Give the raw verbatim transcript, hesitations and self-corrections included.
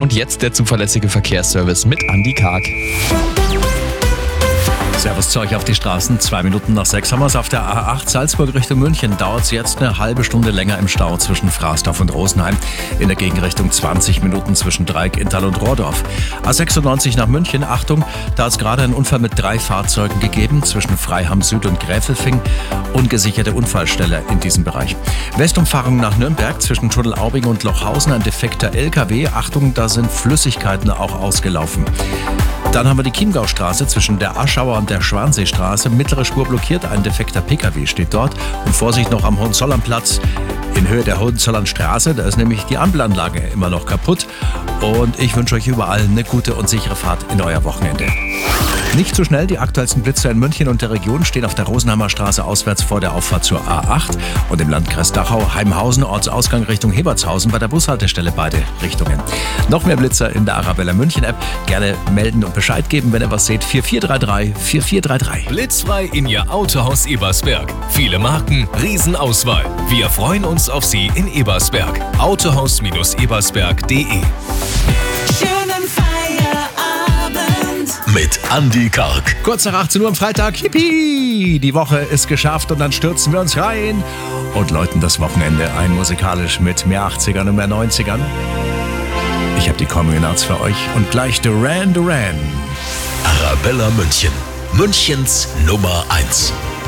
Und jetzt der zuverlässige Verkehrsservice mit Andi Karg. Servus zu euch auf die Straßen. Zwei Minuten nach sechs haben wir es auf der A acht Salzburg Richtung München. Dauert es jetzt eine halbe Stunde länger im Stau zwischen Frasdorf und Rosenheim. In der Gegenrichtung zwanzig Minuten zwischen Dreieck, Inntal und Rohrdorf. A sechsundneunzig nach München. Achtung, da hat es gerade einen Unfall mit drei Fahrzeugen gegeben. Zwischen Freiham Süd und Gräfelfing. Ungesicherte Unfallstelle in diesem Bereich. Westumfahrung nach Nürnberg zwischen Tuddelaubing und Lochhausen. Ein defekter L K W. Achtung, da sind Flüssigkeiten auch ausgelaufen. Dann haben wir die Chiemgaustraße zwischen der Aschauer und der Schwanseestraße. Mittlere Spur blockiert, ein defekter P K W steht dort. Und Vorsicht noch am Hohenzollernplatz in Höhe der Hohenzollernstraße. Da ist nämlich die Ampelanlage immer noch kaputt. Und ich wünsche euch überall eine gute und sichere Fahrt in euer Wochenende. Nicht zu schnell, die aktuellsten Blitzer in München und der Region stehen auf der Rosenheimer Straße auswärts vor der Auffahrt zur A acht und im Landkreis Dachau, Heimhausen, Ortsausgang Richtung Hebertshausen bei der Bushaltestelle beide Richtungen. Noch mehr Blitzer in der Arabella München App. Gerne melden und Bescheid geben, wenn ihr was seht. vier vier drei drei vier vier drei drei. Blitzfrei in Ihr Autohaus Ebersberg. Viele Marken, Riesenauswahl. Wir freuen uns auf Sie in Ebersberg. autohaus Ebersberg punkt de. Schönen Feierabend Mit Andi Karg. Kurz nach achtzehn Uhr am Freitag. Yippie! Die Woche ist geschafft und dann stürzen wir uns rein und läuten das Wochenende ein musikalisch mit mehr achtzigern und mehr neunzigern. Ich habe die Coming Arts für euch und gleich Duran Duran. Arabella München. Münchens Nummer eins.